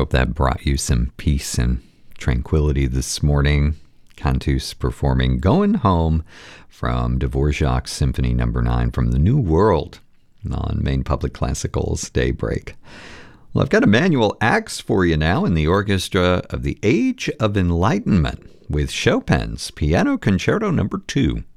hope that brought you some peace and tranquility this morning. Cantus performing Going Home from Dvorak's Symphony No. 9 from the New World on Maine Public Classical's Daybreak. Well, I've got Emanuel Ax for you now in the orchestra of the Age of Enlightenment with Chopin's Piano Concerto No. 2.